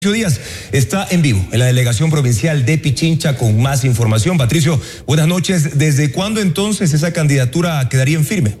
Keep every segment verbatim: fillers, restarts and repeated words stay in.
Díaz está en vivo en la delegación provincial de Pichincha con más información. Patricio, buenas noches. ¿Desde cuándo entonces esa candidatura quedaría en firme?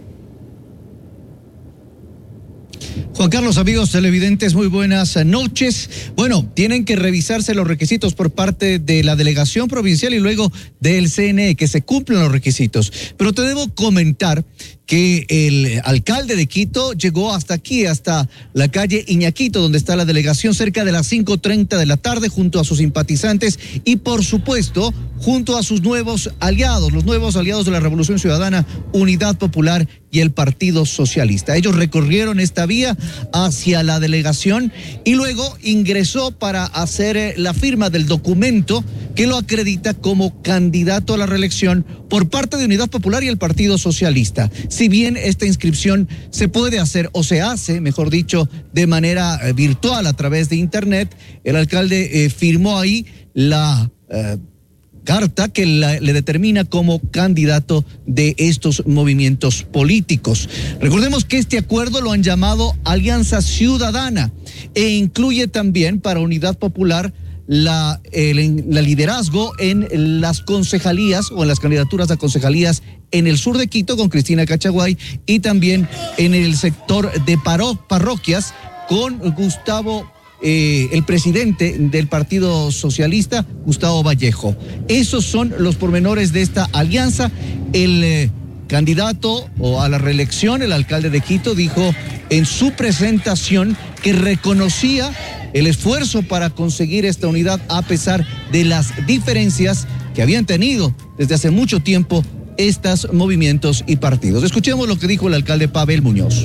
Juan Carlos, amigos televidentes, muy buenas noches. Bueno, tienen que revisarse los requisitos por parte de la delegación provincial y luego del C N E, que se cumplen los requisitos. Pero te debo comentar que el alcalde de Quito llegó hasta aquí, hasta la calle Iñaquito, donde está la delegación, cerca de las cinco treinta de la tarde, junto a sus simpatizantes y, por supuesto, junto a sus nuevos aliados, los nuevos aliados de la Revolución Ciudadana, Unidad Popular y el Partido Socialista. Ellos recorrieron esta vía hacia la delegación y luego ingresó para hacer la firma del documento que lo acredita como candidato a la reelección por parte de Unidad Popular y el Partido Socialista. Si bien esta inscripción se puede hacer o se hace, mejor dicho, de manera eh, virtual a través de internet, el alcalde eh, firmó ahí la eh, carta que la, le determina como candidato de estos movimientos políticos. Recordemos que este acuerdo lo han llamado Alianza Ciudadana e incluye también para Unidad Popular la, el, la liderazgo en las concejalías o en las candidaturas a concejalías en el sur de Quito con Cristina Cachaguay y también en el sector de paro, parroquias con Gustavo Eh, el presidente del Partido Socialista, Gustavo Vallejo. Esos son los pormenores de esta alianza. El eh, candidato o a la reelección, el alcalde de Quito, dijo en su presentación que reconocía el esfuerzo para conseguir esta unidad a pesar de las diferencias que habían tenido desde hace mucho tiempo estos movimientos y partidos. Escuchemos lo que dijo el alcalde Pavel Muñoz.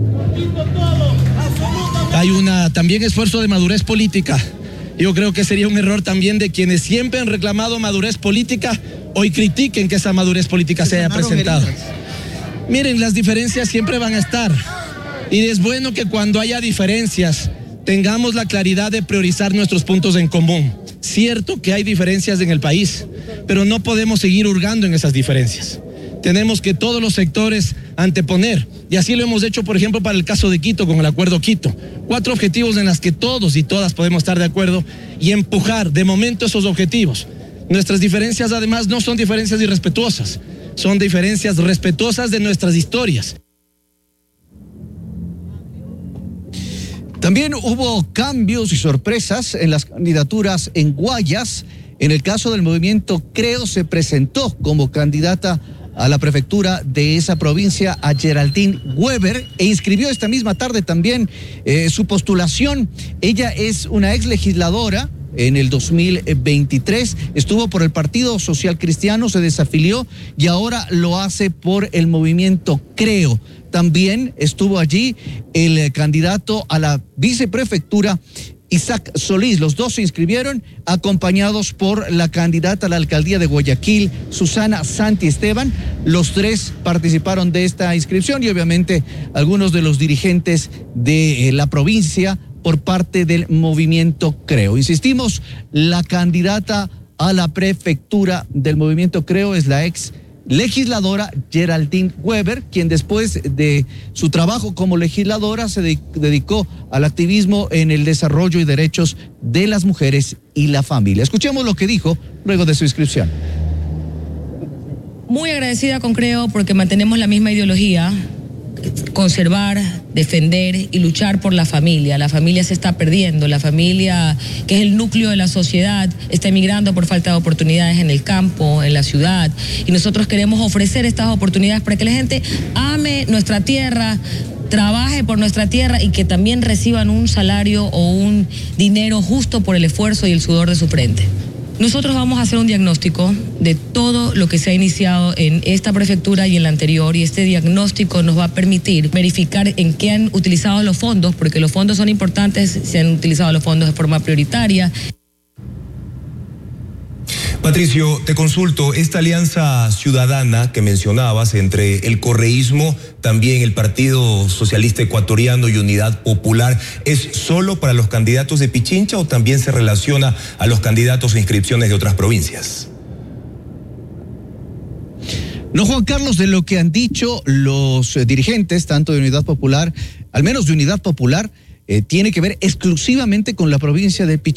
Hay una también esfuerzo de madurez política. Yo creo que sería un error también de quienes siempre han reclamado madurez política, hoy critiquen que esa madurez política se haya presentado. Miren, las diferencias siempre van a estar. Y es bueno que cuando haya diferencias tengamos la claridad de priorizar nuestros puntos en común. Cierto que hay diferencias en el país, pero no podemos seguir hurgando en esas diferencias. Tenemos que todos los sectores anteponer, y así lo hemos hecho, por ejemplo, para el caso de Quito, con el Acuerdo Quito. Cuatro objetivos en los que todos y todas podemos estar de acuerdo y empujar de momento esos objetivos. Nuestras diferencias, además, no son diferencias irrespetuosas, son diferencias respetuosas de nuestras historias. También hubo cambios y sorpresas en las candidaturas en Guayas. En el caso del movimiento Creo, se presentó como candidata a la prefectura de esa provincia a Geraldine Weber e inscribió esta misma tarde también eh, su postulación. Ella es una ex legisladora. En el dos mil veintitrés estuvo por el Partido Social Cristiano, se desafilió y ahora lo hace por el movimiento Creo. También estuvo allí el candidato a la viceprefectura, Isaac Solís. Los dos se inscribieron acompañados por la candidata a la alcaldía de Guayaquil, Susana Santi Esteban. Los tres participaron de esta inscripción y obviamente algunos de los dirigentes de la provincia por parte del movimiento Creo. Insistimos, la candidata a la prefectura del movimiento Creo es la ex legisladora Geraldine Weber, quien después de su trabajo como legisladora se dedicó al activismo en el desarrollo y derechos de las mujeres y la familia. Escuchemos lo que dijo luego de su inscripción. Muy agradecida con Creo porque mantenemos la misma ideología: conservar, defender y luchar por la familia. La familia se está perdiendo, la familia, que es el núcleo de la sociedad, está emigrando por falta de oportunidades en el campo, en la ciudad, y nosotros queremos ofrecer estas oportunidades para que la gente ame nuestra tierra, trabaje por nuestra tierra y que también reciban un salario o un dinero justo por el esfuerzo y el sudor de su frente. Nosotros vamos a hacer un diagnóstico de todo lo que se ha iniciado en esta prefectura y en la anterior, y este diagnóstico nos va a permitir verificar en qué han utilizado los fondos, porque los fondos son importantes, se han utilizado los fondos de forma prioritaria. Patricio, te consulto, esta alianza ciudadana que mencionabas entre el correísmo, también el Partido Socialista Ecuatoriano y Unidad Popular, ¿es solo para los candidatos de Pichincha o también se relaciona a los candidatos a inscripciones de otras provincias? No, Juan Carlos, de lo que han dicho los dirigentes, tanto de Unidad Popular, al menos de Unidad Popular, eh, tiene que ver exclusivamente con la provincia de Pichincha.